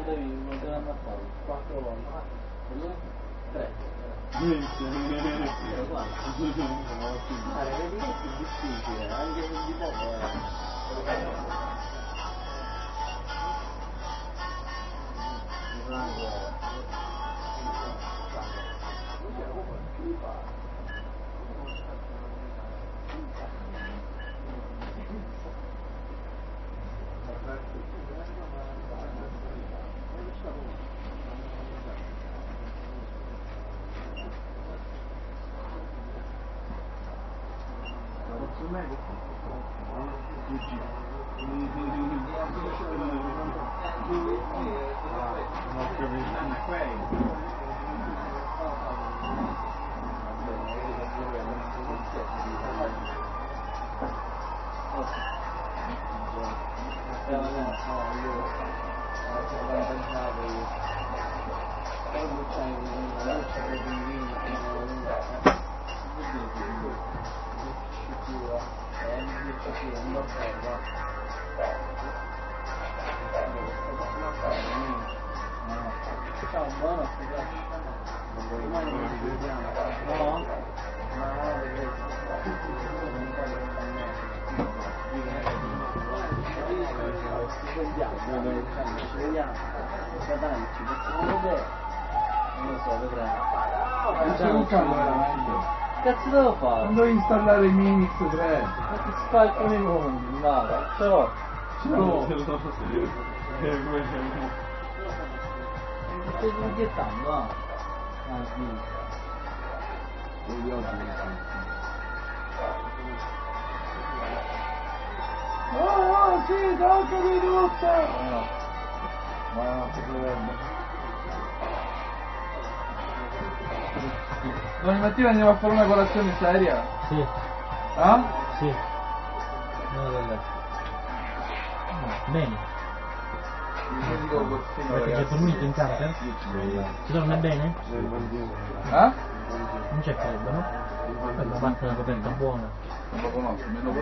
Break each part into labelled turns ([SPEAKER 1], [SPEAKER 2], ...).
[SPEAKER 1] devi andare a fare 4 volte. 3. Vedi che è più difficile, anche se di poco cazzo devo fare?
[SPEAKER 2] Non devi installare Minix 3.
[SPEAKER 1] Ma ti spalcano i mondi, nada, ce l'ho. Stai suggettando, ah?
[SPEAKER 2] Oh, sì, toccami tutto! Ma no, si dovrebbe. Domani mattina andiamo a fare una colazione seria?
[SPEAKER 3] Sì.
[SPEAKER 2] Ah?
[SPEAKER 3] Sì. Bene. Avete già dormito in camper? Si dorme bene?
[SPEAKER 2] Ah?
[SPEAKER 3] Non c'è freddo, no? Quella parte una coperta buona.
[SPEAKER 2] Non lo conosco, me lo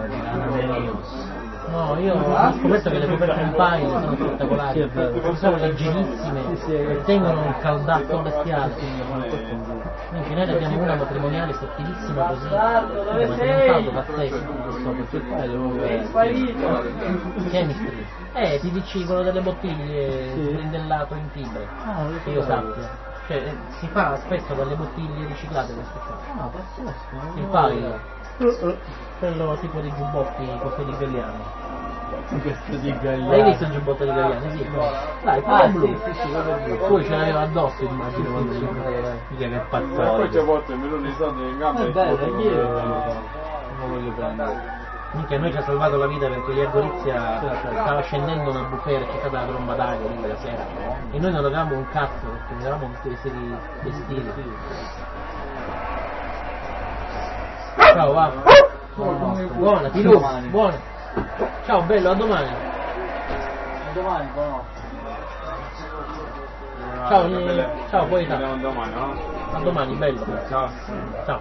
[SPEAKER 3] No, io ho scoperto che le coperte in pile sono spettacolari, sono leggerissime e tengono un caldaccio bestiale. Mentre noi abbiamo una matrimoniale sottilissima così, dove c'è un caldo pazzesco. Chemistry. PVC, quello delle bottiglie brindellato in fibre, che io sappia. Cioè, si fa spesso dalle bottiglie riciclate questo qua.
[SPEAKER 1] Pazzesco.
[SPEAKER 3] Il pile. Quello tipo di giubbotti, questo di Galliano.
[SPEAKER 1] Questo di Galliano.
[SPEAKER 3] Hai visto il giubbotto di Galliano? Sì. Dai, quello blu.
[SPEAKER 1] Sì,
[SPEAKER 3] Poi ce l'aveva addosso, immagino, quando si mica che pazzesco.
[SPEAKER 4] Poi c'è volte il melone di soldi in gamma
[SPEAKER 1] è
[SPEAKER 4] e
[SPEAKER 1] bello, io non lo voglio prendere.
[SPEAKER 3] Minchia, a noi ci ha salvato la vita perché lì a Gorizia stava scendendo una bufera, c'è stata la tromba d'aria lì la sera e noi non avevamo un cazzo perché eravamo tutti vestiti vestiti. Ciao, va. Buona, ti domani. Buona. Ciao bello, a domani.
[SPEAKER 1] A domani, buono.
[SPEAKER 3] Ciao, poi ciao.
[SPEAKER 4] Vediamo domani, no?
[SPEAKER 3] A domani, bello.
[SPEAKER 4] Ciao.
[SPEAKER 3] Ciao.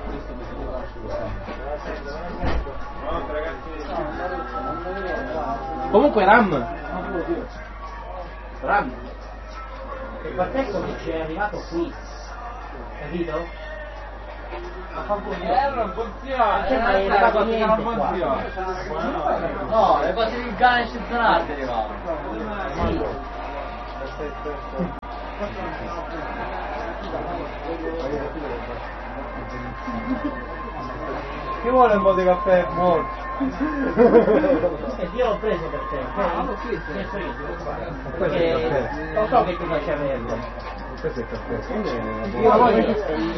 [SPEAKER 3] Comunque Ram, il pazzesco che ci è arrivato qui, capito?
[SPEAKER 4] Non funziona,
[SPEAKER 3] Cioè, ma è arrivato niente qua.
[SPEAKER 1] No, le cose di cane sezionate arrivavano.
[SPEAKER 3] Sì.
[SPEAKER 4] Chi vuole un po' di caffè? Molto.
[SPEAKER 3] Io l'ho preso per te, perché lo so che tu faccia verde.
[SPEAKER 4] Questo è il caffè.
[SPEAKER 3] Io la voglio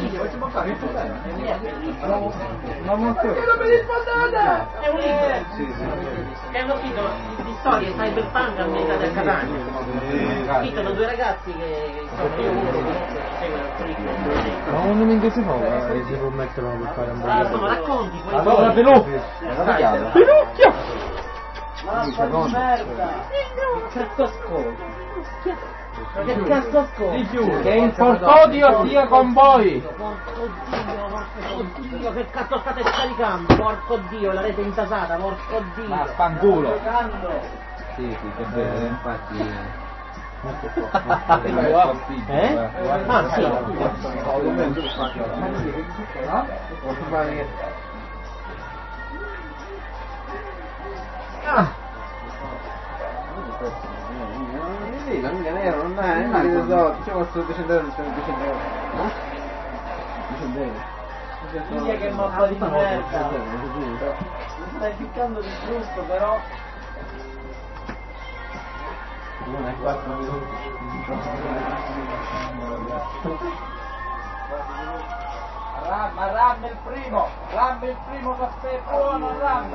[SPEAKER 2] Ma non so.
[SPEAKER 3] è un libro, è uno titolo di storie cyberpunk ambientate a Catania, scritto da due ragazzi che insomma io uno lo conosco, che segue il curriculum.
[SPEAKER 2] Ma non mi si può mettere per fare un
[SPEAKER 3] Ah, sono racconti, poi
[SPEAKER 2] allora Pelucchio! Pelucchio!
[SPEAKER 1] Mamma di merda! Che cazzo ascolti? Che cazzo ascolti?
[SPEAKER 2] Che il porcodio sia con voi!
[SPEAKER 3] Porco Dio, che cazzo state scaricando? Porco Dio, la rete intasata, porco Dio!
[SPEAKER 2] Ma fanculo!
[SPEAKER 1] Giocando!
[SPEAKER 4] Sì, che bello, infatti.
[SPEAKER 3] Ah sì.
[SPEAKER 1] Sì, la mia nero non è, non c'è questo 200 euro, 200 euro. 200 euro.
[SPEAKER 2] Minchia che mappa di merda! Mi stai ficcando di giusto però!
[SPEAKER 1] Non è 4 minuti.
[SPEAKER 2] Ram il primo caffè buono, Ram!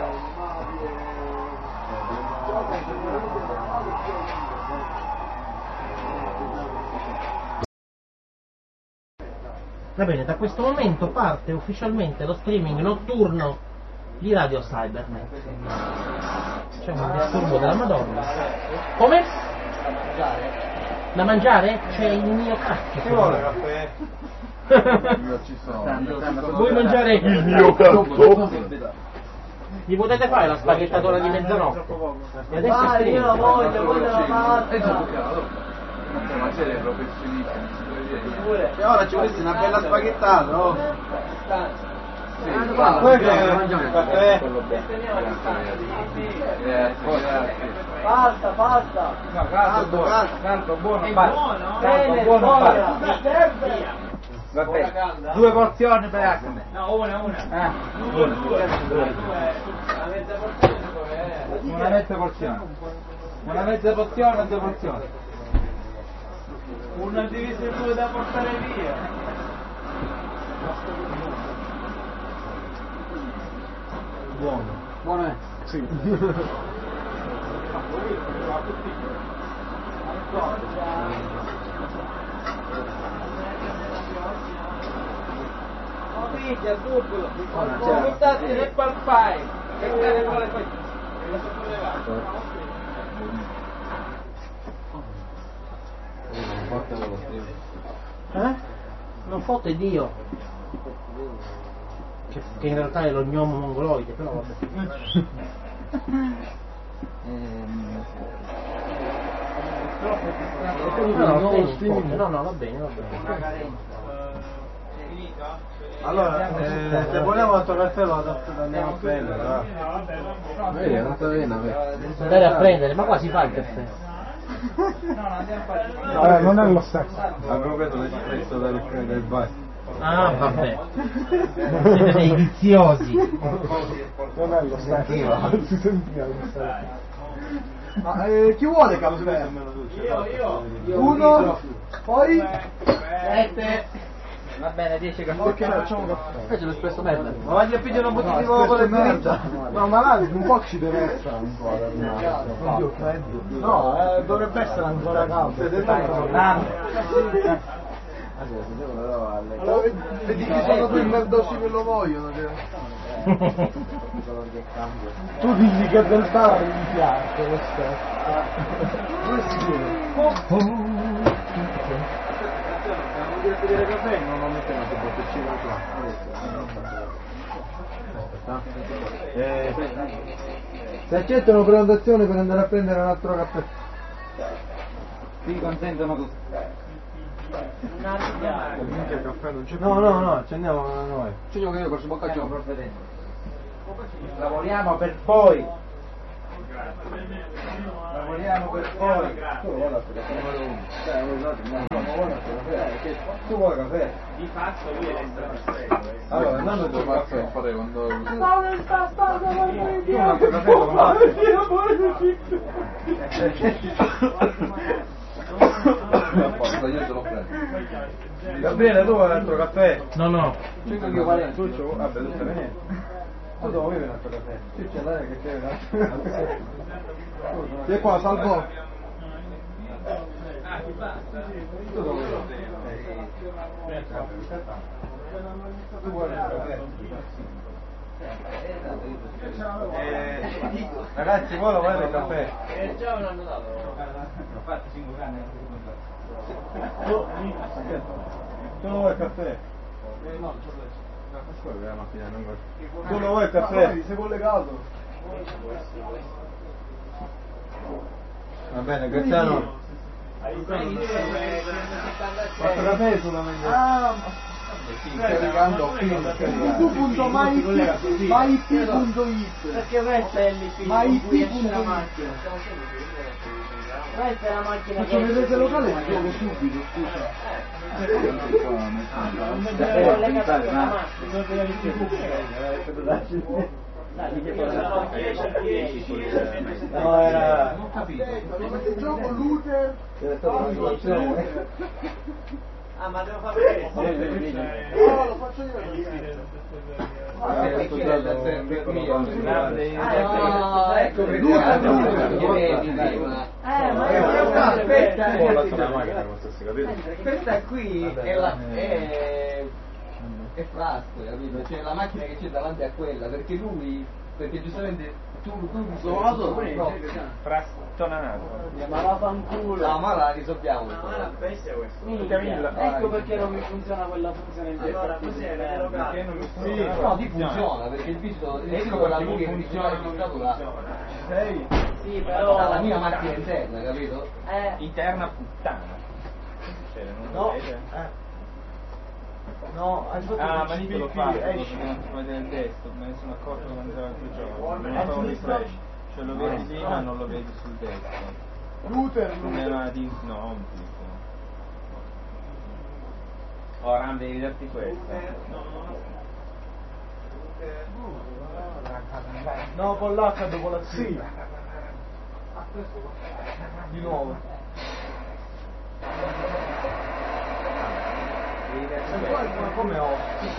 [SPEAKER 3] Va bene, da questo momento parte ufficialmente lo streaming notturno di Radio Cybernet. C'è un disturbo della Madonna. Come? Da mangiare? C'è il mio cacchio.
[SPEAKER 4] Che vuole caffè?
[SPEAKER 3] Vuoi mangiare il mio cazzo? Gli potete fare la spaghettatura di mezzanotte? E adesso è
[SPEAKER 2] Io la
[SPEAKER 3] streaming.
[SPEAKER 2] voglio la pasta!
[SPEAKER 4] Ma c'è dei professionisti.
[SPEAKER 1] E ora ci volesse una bella spaghettata, no?
[SPEAKER 4] Caffè?
[SPEAKER 2] Pasta!
[SPEAKER 4] Caldo, buono.
[SPEAKER 2] Bene,
[SPEAKER 4] Buono.
[SPEAKER 2] buona! Mi serve!
[SPEAKER 4] Vabbè, 2 porzioni per Acme.
[SPEAKER 2] No, una.
[SPEAKER 4] Una mezza porzione. Una mezza porzione e 2 porzioni.
[SPEAKER 2] Una divisa in due da portare via!
[SPEAKER 1] Buono è?
[SPEAKER 2] Sì. Oh minchia, subito! Buttati nel palpai! Che te ne vuole poi?
[SPEAKER 3] Non fotte Dio. Che in realtà è lo gnomo mongoloide, però vabbè. No, va bene.
[SPEAKER 4] Allora, se vogliamo altro caffè lo andiamo a prendere, va?
[SPEAKER 1] Vedi, è andata bene.
[SPEAKER 3] Andare a prendere, ma qua si fa il caffè.
[SPEAKER 4] Non è lo stesso. Abbiamo preso l'espresso del bar.
[SPEAKER 3] Ah, vabbè. Siete dei viziosi.
[SPEAKER 4] Non è lo stesso. Si sentiva lo stesso.
[SPEAKER 1] Ma chi vuole caffè?
[SPEAKER 2] Io.
[SPEAKER 1] 1, poi
[SPEAKER 2] 7.
[SPEAKER 3] Va bene, 10 caffè.
[SPEAKER 1] ok, facciamo caffè. Invece l'espresso merda.
[SPEAKER 4] Ma vai a pigliare una bottiglia di uovo con le merda.
[SPEAKER 1] No, ma là un po' ci deve essere ancora. No, dovrebbe essere ancora caldo. Allora, vedi che sono quei merdosi che lo vogliono.
[SPEAKER 4] Tu digli che del bar mi piace lo stesso.
[SPEAKER 1] Dire caffè non ho messo una botticina qua.
[SPEAKER 4] Se accettano prenotazione per andare a prendere un altro caffè.
[SPEAKER 1] Si consentono tutti.
[SPEAKER 4] No, ci andiamo noi.
[SPEAKER 1] Ci andiamo che io corso boccaccio.
[SPEAKER 4] Lavoriamo per voi. Lavoriamo per voi. Tu vuoi caffè?
[SPEAKER 2] Di fatto lui è stato
[SPEAKER 4] Allora, andando tu caffè.
[SPEAKER 1] Fare quando...
[SPEAKER 4] Tu un altro caffè lo
[SPEAKER 1] io te lo prendo.
[SPEAKER 4] Gabriele, tu vuoi un altro caffè?
[SPEAKER 3] No.
[SPEAKER 4] Ciuccio, vabbè, tu stai venendo. Tu devo bere un altro caffè. Ciuccio, dai che c'è un altro caffè. Sei qua, salvo. Tu dove tu vuoi un caffè? Ragazzi, voi lo volete il caffè?
[SPEAKER 2] già un anno dato.
[SPEAKER 4] Ho fatto 5 anni. Tu lo vuoi il caffè?
[SPEAKER 1] No, la mattina non
[SPEAKER 4] Tu lo vuoi il caffè?
[SPEAKER 1] sei collegato.
[SPEAKER 4] Va bene, Gaetano. Fatto caffè sulla meglio.
[SPEAKER 2] Caricando www.myip.it
[SPEAKER 5] Perché questa è l'IP con cui esce la macchina. Questa è la macchina che
[SPEAKER 2] facciamo il rete locale e gioco subito, scusa.
[SPEAKER 5] non è collegato con la macchina.
[SPEAKER 4] No, era...
[SPEAKER 2] Non capito. Il gioco Luther.
[SPEAKER 5] Ah, ma devo far vedere.
[SPEAKER 2] No, lo faccio io.
[SPEAKER 1] Ecco, questa qui è Frast, capito? Cioè la macchina che c'è davanti a quella, perché giustamente tu
[SPEAKER 5] Ma vaffanculo.
[SPEAKER 1] no, ma la risolviamo.
[SPEAKER 5] Ecco perché non mi funziona quella funzione in
[SPEAKER 1] Allora, cos'è? No, ti funziona, perché il visto quella lui che funziona il stato là.
[SPEAKER 5] Sì, però
[SPEAKER 1] La mia macchina interna, capito?
[SPEAKER 6] Interna puttana. Cioè, non
[SPEAKER 5] No.
[SPEAKER 6] vedete?
[SPEAKER 5] no, hai fatto
[SPEAKER 6] Ah,
[SPEAKER 5] il
[SPEAKER 6] ma lì te lo
[SPEAKER 5] CPP,
[SPEAKER 6] fa,
[SPEAKER 5] esci.
[SPEAKER 6] dici che non si può vedere il desktop, me ne sono accorto quando ero l'altro giorno, me ne fa un refresh, cioè lo vedi lì ma non lo vedi sul desktop.
[SPEAKER 2] Luther.
[SPEAKER 6] Non è una di no, un tipo. Ora devi darti questa.
[SPEAKER 2] No, con l'H dopo la C. Di nuovo.
[SPEAKER 6] Devi darti
[SPEAKER 2] Ma
[SPEAKER 6] questa.
[SPEAKER 2] come ho?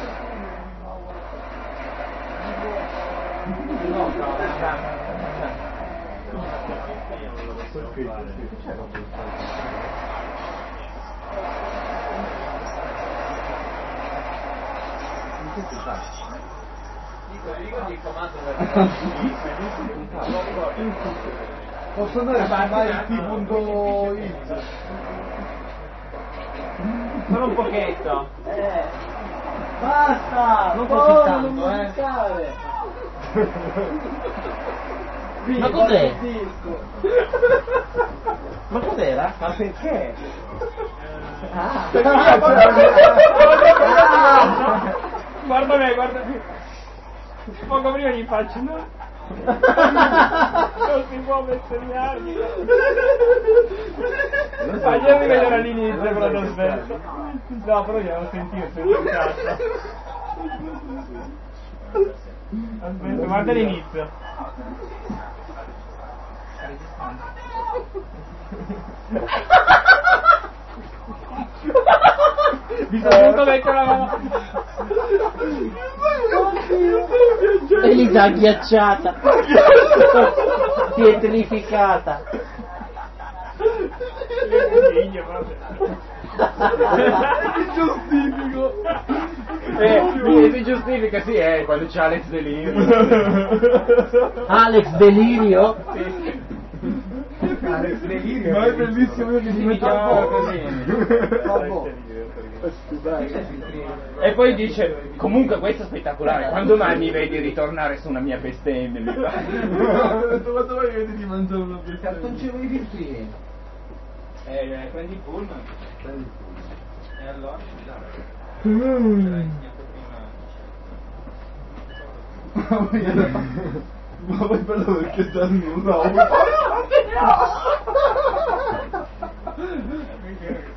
[SPEAKER 2] Posso andare su myip.it?
[SPEAKER 6] Solo un pochetto.
[SPEAKER 5] Basta!
[SPEAKER 1] Non così tanto,
[SPEAKER 5] non musicale!
[SPEAKER 3] Ma cos'è?
[SPEAKER 5] il disco.
[SPEAKER 3] Ma cos'era?
[SPEAKER 5] Ma perché?
[SPEAKER 6] Guarda me, guarda me. Poco prima gli faccio no. Non si può mettere gli armi. Fagliami vedere all'inizio, però non aspetta. No, però glielo sentito in casa. Aspetta, guarda l'inizio. Bisogna mettere la mano.
[SPEAKER 3] Elisa agghiacciata, pietrificata.
[SPEAKER 2] Giustifico.
[SPEAKER 6] Si giustifica, sì, quando c'è Alex Delirio.
[SPEAKER 3] Alex Delirio?
[SPEAKER 1] Alex Delirio.
[SPEAKER 2] Ma è bellissimo, io mi
[SPEAKER 6] chiamava così. E poi dice, comunque questo è spettacolare, quando mai mi vedi ritornare su una mia bestemmia?
[SPEAKER 2] Quando mai vedi di mangiare una pizza?
[SPEAKER 1] Cartoncevo i filtrini.
[SPEAKER 6] Prendi il pullman. E allora?
[SPEAKER 2] Ma poi bello perché sta nulla.